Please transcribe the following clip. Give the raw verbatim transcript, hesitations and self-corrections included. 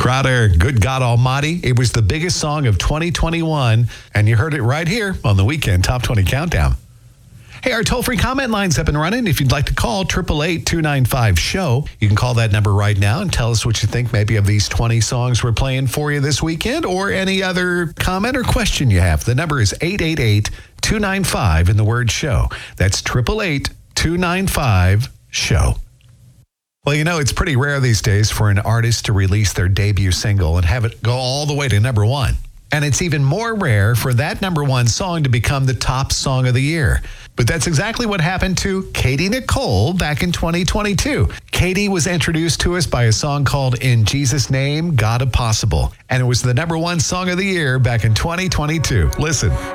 Crowder, Good God Almighty. It was the biggest song of twenty twenty-one, and you heard it right here on the Weekend Top twenty Countdown. Hey, our toll-free comment line's up and running. If you'd like to call, eight eight eight, two nine five, S H O W. You can call that number right now and tell us what you think maybe of these twenty songs we're playing for you this weekend, or any other comment or question you have. The number is eight eight eight, two nine five in the word show. That's eight eight eight, two nine five, S H O W. Well, you know, it's pretty rare these days for an artist to release their debut single and have it go all the way to number one. And it's even more rare for that number one song to become the top song of the year. But that's exactly what happened to Katy Nicole back in twenty twenty-two. Katy was introduced to us by a song called In Jesus' Name, God of Possible. And it was the number one song of the year back in twenty twenty-two. Listen.